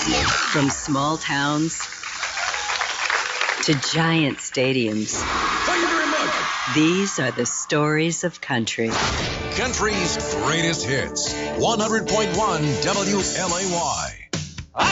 From small towns to giant stadiums. Thank you very much. These are the stories of country. Country's greatest hits. 100.1 WLAY.